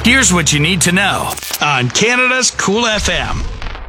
Here's what you need to know on Canada's Cool FM.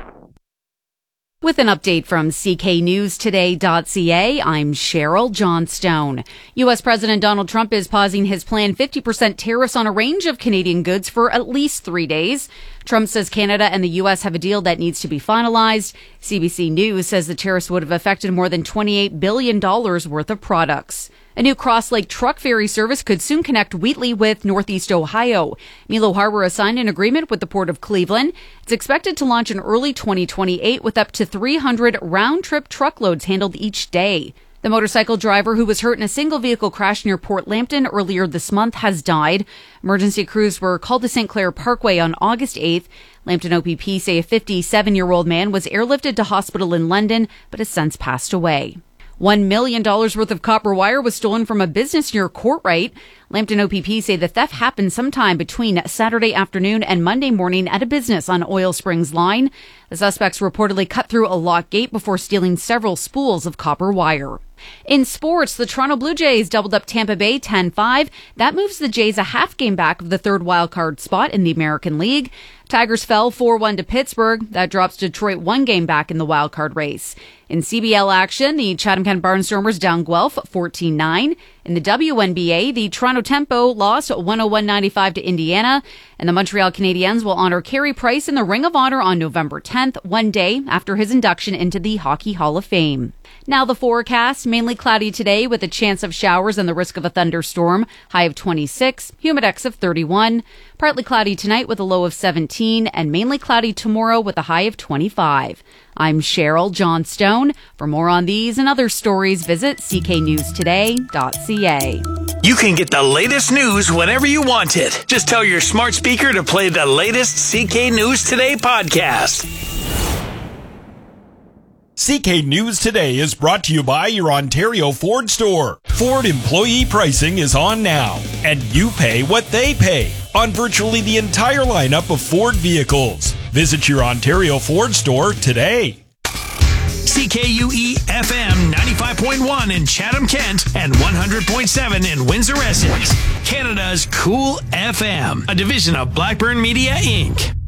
With an update from cknewstoday.ca, I'm Cheryl Johnstone. U.S. President Donald Trump is pausing his planned 50% tariffs on a range of Canadian goods for at least 3 days. Trump says Canada and the U.S. have a deal that needs to be finalized. CBC News says the tariffs would have affected more than $28 billion worth of products. A new Cross Lake truck ferry service could soon connect Wheatley with Northeast Ohio. Milo Harbor has signed an agreement with the Port of Cleveland. It's expected to launch in early 2028 with up to 300 round-trip truckloads handled each day. The motorcycle driver who was hurt in a single-vehicle crash near Port Lambton earlier this month has died. Emergency crews were called to St. Clair Parkway on August 8th. Lambton OPP say a 57-year-old man was airlifted to hospital in London but has since passed away. $1 million worth of copper wire was stolen from a business near Courtright. Lambton OPP say the theft happened sometime between Saturday afternoon and Monday morning at a business on Oil Springs Line. The suspects reportedly cut through a lock gate before stealing several spools of copper wire. In sports, the Toronto Blue Jays doubled up Tampa Bay 10-5. That moves the Jays a half game back of the third wildcard spot in the American League. Tigers fell 4-1 to Pittsburgh. That drops Detroit one game back in the wildcard race. In CBL action, the Chatham-Kent Barnstormers down Guelph 14-9. In the WNBA, the Toronto Tempo lost 101-95 to Indiana. And the Montreal Canadiens will honor Carey Price in the Ring of Honor on November 10th, one day after his induction into the Hockey Hall of Fame. Now the forecast, mainly cloudy today with a chance of showers and the risk of a thunderstorm. High of 26, humidex of 31. Partly cloudy tonight with a low of 17 and mainly cloudy tomorrow with a high of 25. I'm Cheryl Johnstone. For more on these and other stories, visit cknewstoday.ca. You can get the latest news whenever you want it. Just tell your smart speaker to play the latest CK News Today podcast. CK News Today is brought to you by your Ontario Ford store. Ford employee pricing is on now, and you pay what they pay on virtually the entire lineup of Ford vehicles. Visit your Ontario Ford store today. CKUE FM 95.1 in Chatham-Kent and 100.7 in Windsor, Essex. Canada's Cool FM, a division of Blackburn Media, Inc.